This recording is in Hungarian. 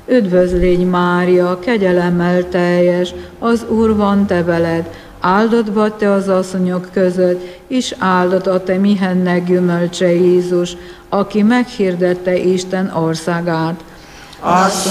Üdvözl légy Mária, kegyelemmel teljes, az Úr van te veled, áldott vagy te az asszonyok között, és áldott a te mihennek gyümölcse Jézus, aki meghirdette Isten országát.